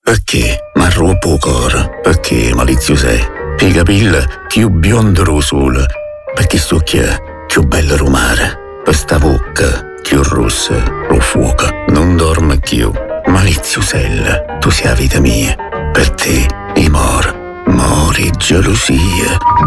Perché m'arruopo il cuore? Perché malizio sei? I capelli più biondo del sole. Perché sto più bello del mare. Per sta bocca più rossa lo fuoco. Non dormo più. Maliziosella, tu sei la vita mia. Per te, mori gelosia.